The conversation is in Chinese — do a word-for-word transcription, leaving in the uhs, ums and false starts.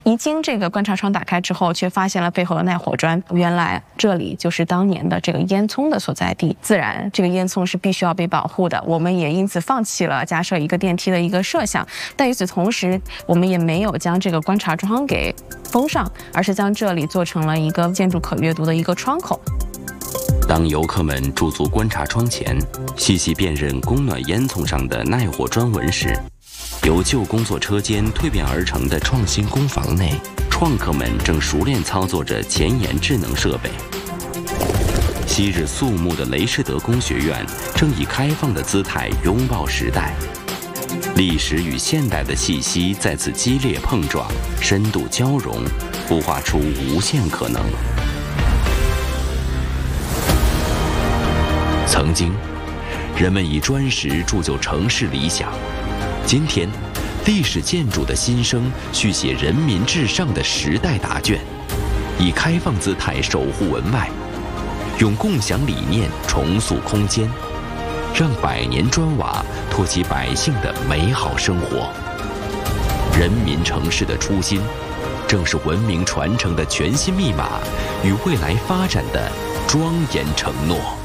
一经这个观察窗打开之后，却发现了背后的耐火砖，原来这里就是当年的这个烟囱的所在地。自然，这个烟囱是必须要被保护的，我们也因此放弃了加设一个电梯的一个设想。但与此同时，我们也没有将这个观察窗给封上，而是将这里做成了一个建筑可阅读的一个窗口。 当游客们驻足观察窗前，细细辨认供暖烟囱上的耐火砖纹时，由旧工作车间蜕变而成的创新工房内，创客们正熟练操作着前沿智能设备。昔日肃穆的雷士德工学院正以开放的姿态拥抱时代，历史与现代的气息在此激烈碰撞，深度交融，孵化出无限可能。曾经，人们以砖石铸就城市理想。今天，历史建筑的新生续写人民至上的时代答卷，以开放姿态守护文外，用共享理念重塑空间，让百年砖瓦托起百姓的美好生活。人民城市的初心，正是文明传承的全新密码与未来发展的庄严承诺。